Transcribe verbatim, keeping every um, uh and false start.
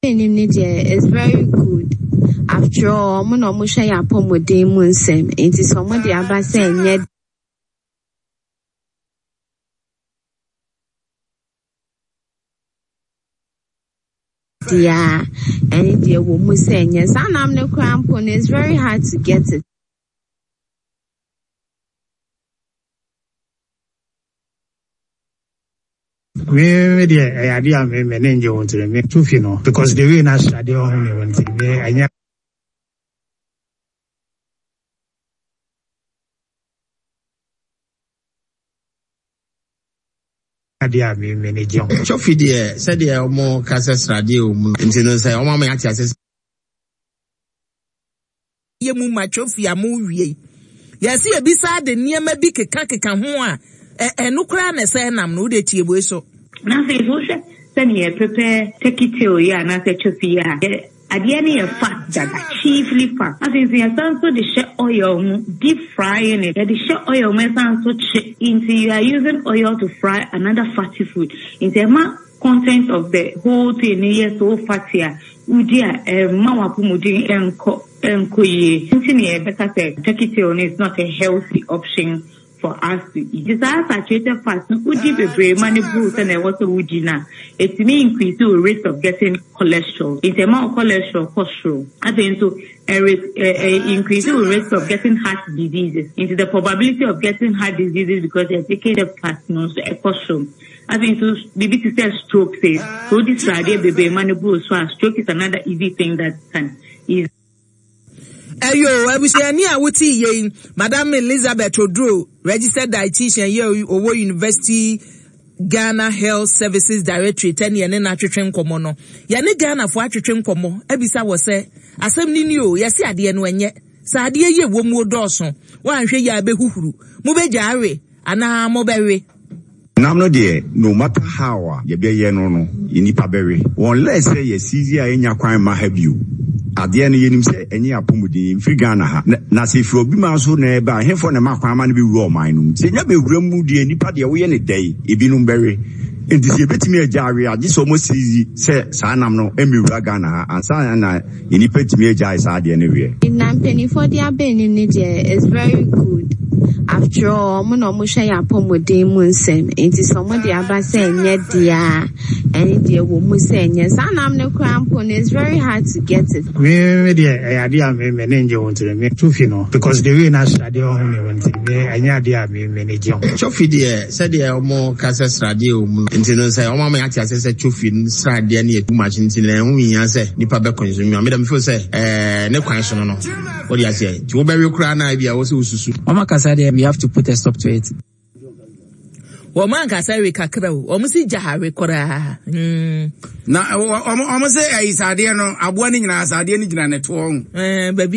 It's very good. After all, I'm not much I upon with demon sem. It is someone the Abba saying yet. Yeah, and the woman saying yes, and I'm no crampon. It's very hard to get it. Me, the idea me manage you want to me too, you know, because the way I study on me one thing, me, I idea me manage you. Chofi there, said there more cases radio, into no say, oh, mamma, I says, ye mu ma chofi amu yes, ye beside the near me big kaka kanwa, and no crown as I am no de tea so. Nothing send ye prepare take it to ya and I said chofia. At the end of fat that chiefly fat. I think the sound so the shell oil deep frying it. The shell oil may sound so cheap into you are using oil to fry another fatty food. In the amount content of the whole thing is so fatty. Udia eh mama pumudi enko enko ye. Continue better say take it on is not a healthy option for us to eat. This are saturated fats. No, would be very many foods and there was a woodina. It may increase the risk of getting cholesterol. It's a more cholesterol cholesterol. I think so. A risk, a increase the risk of getting heart diseases. Into the probability of getting heart diseases because they're taking the fat, no, so a cholesterol. I think so. Maybe to say stroke says so. This idea, baby, money boost. So stroke is another easy thing that can easy. Ayo, I was saying, yeah, what ye, Madam Elizabeth Odro, registered dietitian here, Owo University, Ghana Health Services Directorate, ten year na atwetwen komo no. Ya ne Ghana fo atwetwen komo, ebisa wo se, asem ni ni o, ya si ade no enye. Sa ade ye wo mu odoso. Wa nhwe ya be huhuru. Mu be jaare, ana mo bewe. Nam no de no matter how ye be ye no no, ye nipa bewe. Won let's say ye sizi a enya kwan ma have you. Ade no yenim se enye apomudi mfiri Ghana ha na se fi obi ma so na eba henfo na makwan ma no be wura oman no se nya be wura mu de nipa de wo ye ne dai ebinum bewe enti se betimi ajaare age so mo sizi se sa nam no emi wura Ghana ha ansa na nipa timi ajaare sa de ne we na mpeni for dia be ni ne de is very good. After all, I'm not much I upon with demon sem. It is someone the Abba saying yet dear and the woman saying yes, and I'm no crampon. It's very hard to get it. Me, the idea me manage you want to me too, you know, because the way I study on me one thing, me idea me manage you. Chofi there, said there more cases radio, into no say, oh, mamma, I says a chofi, sad, there near too much into the only answer, the public consumer. I made them feel say, eh, no question, no. What do you say? To bury your crown, I be also susu. Mama Casade, we have to put a stop to it. Woman Casari Cacro, almost Jahari Cora. Na, almost say, I said, I want to ask, I didn't know, I didn't know, baby.